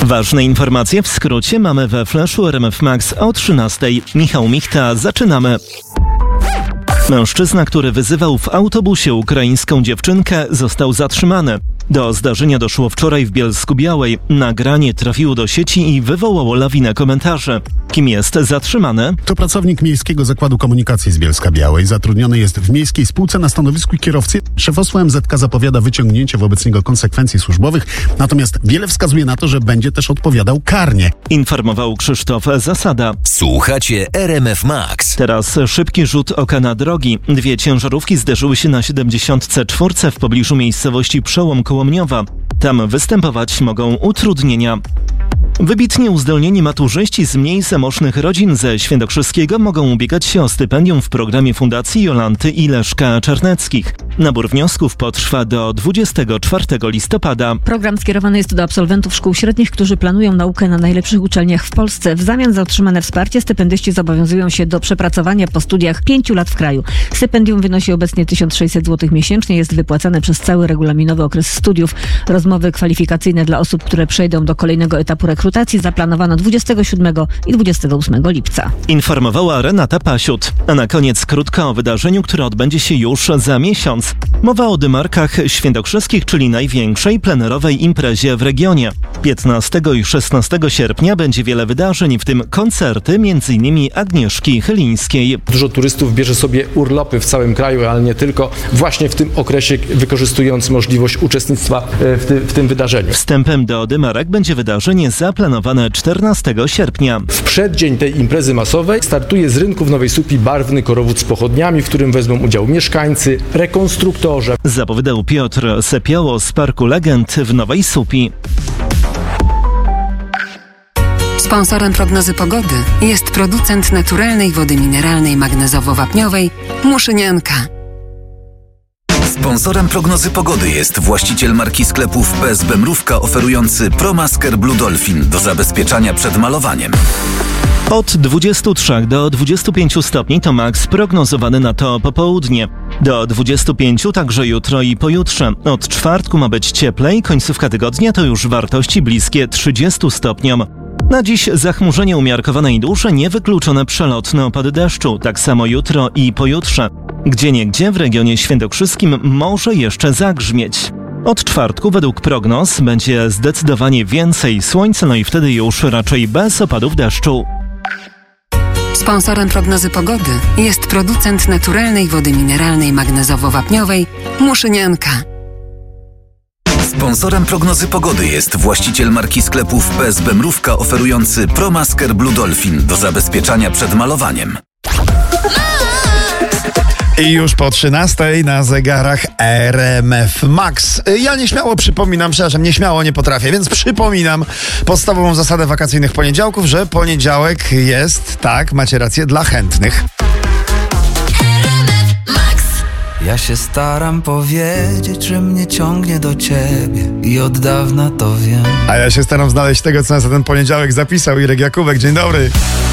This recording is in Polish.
Ważne informacje w skrócie mamy we Flashu RMF Max o 13:00. Michał Michta, zaczynamy. Mężczyzna, który wyzywał w autobusie ukraińską dziewczynkę, został zatrzymany. Do zdarzenia doszło wczoraj w Bielsku-Białej. Nagranie trafiło do sieci i wywołało lawinę komentarzy. Kim jest zatrzymany? To pracownik Miejskiego Zakładu Komunikacji z Bielska-Białej. Zatrudniony jest w miejskiej spółce na stanowisku kierowcy. Szefostwo MZK zapowiada wyciągnięcie wobec niego konsekwencji służbowych, natomiast wiele wskazuje na to, że będzie też odpowiadał karnie. Informował Krzysztof Zasada. Słuchacie RMF Max. Teraz szybki rzut oka na drogi. 2 ciężarówki zderzyły się na 74 w pobliżu miejscowości Przełom Kołomniowa. Tam występować mogą utrudnienia. Wybitnie uzdolnieni maturzyści z mniej zamożnych rodzin ze Świętokrzyskiego mogą ubiegać się o stypendium w programie Fundacji Jolanty i Leszka Czarneckich. Nabór wniosków potrwa do 24 listopada. Program skierowany jest do absolwentów szkół średnich, którzy planują naukę na najlepszych uczelniach w Polsce. W zamian za otrzymane wsparcie stypendyści zobowiązują się do przepracowania po studiach 5 lat w kraju. Stypendium wynosi obecnie 1600 zł miesięcznie. Jest wypłacane przez cały regulaminowy okres studiów. Rozmowy kwalifikacyjne dla osób, które przejdą do kolejnego etapu rekrutacji zaplanowano 27 i 28 lipca. Informowała Renata Pasiut. A na koniec krótko o wydarzeniu, które odbędzie się już za miesiąc. Mowa o Dymarkach Świętokrzyskich, czyli największej plenerowej imprezie w regionie. 15 i 16 sierpnia będzie wiele wydarzeń, w tym koncerty m.in. Agnieszki Chylińskiej. Dużo turystów bierze sobie urlopy w całym kraju, ale nie tylko, właśnie w tym okresie, wykorzystując możliwość uczestnictwa w tym wydarzeniu. Wstępem do Dymarek będzie wydarzenie zaplanowane 14 sierpnia. W przeddzień tej imprezy masowej startuje z rynku w Nowej Słupii barwny korowód z pochodniami, w którym wezmą udział mieszkańcy, rekonstruktorzy. Zapowiadał Piotr Sepioło z Parku Legend w Nowej Słupii. Sponsorem prognozy pogody jest producent naturalnej wody mineralnej magnezowo-wapniowej Muszynianka. Sponsorem prognozy pogody jest właściciel marki sklepów PSB Mrówka oferujący ProMasker Blue Dolphin do zabezpieczania przed malowaniem. Od 23 do 25 stopni to maks prognozowany na to popołudnie. Do 25 także jutro i pojutrze. Od czwartku ma być cieplej, końcówka tygodnia to już wartości bliskie 30 stopniom. Na dziś zachmurzenie umiarkowane i duże, niewykluczone przelotne opady deszczu, tak samo jutro i pojutrze. Gdzieniegdzie w regionie świętokrzyskim może jeszcze zagrzmieć. Od czwartku według prognoz będzie zdecydowanie więcej słońca, no i wtedy już raczej bez opadów deszczu. Sponsorem prognozy pogody jest producent naturalnej wody mineralnej magnezowo-wapniowej Muszynianka. Sponsorem prognozy pogody jest właściciel marki sklepów PSB Mrówka oferujący ProMasker Blue Dolphin do zabezpieczania przed malowaniem. I już po 13:00 na zegarach RMF Max. Ja nieśmiało przypominam, nieśmiało nie potrafię, więc przypominam podstawową zasadę wakacyjnych poniedziałków, że poniedziałek jest, tak, macie rację, dla chętnych. Ja się staram powiedzieć, że mnie ciągnie do ciebie i od dawna to wiem. A ja się staram znaleźć tego, co nas na ten poniedziałek zapisał Irek Jakubek. Dzień dobry.